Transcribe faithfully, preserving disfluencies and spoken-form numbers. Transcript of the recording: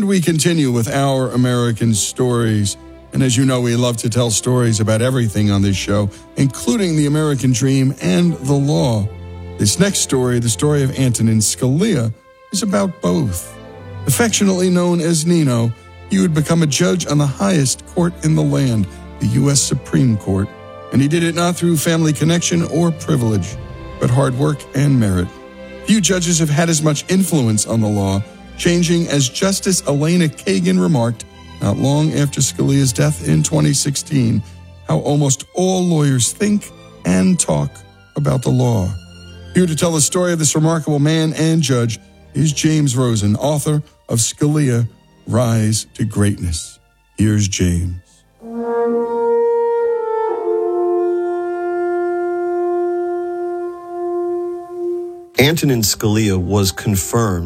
And we continue with our American stories. And as you know, we love to tell stories about everything on this show, including the American dream and the law. This next story, the story of Antonin Scalia, is about both. Affectionately known as Nino, he would become a judge on the highest court in the land, the U S Supreme Court. And he did it not through family connection or privilege, but hard work and merit. Few judges have had as much influence on the law, changing as Justice Elena Kagan remarked not long after Scalia's death in twenty sixteen, how almost all lawyers think and talk about the law. Here to tell the story of this remarkable man and judge is James Rosen, author of Scalia, Rise to Greatness. Here's James. Antonin Scalia was confirmed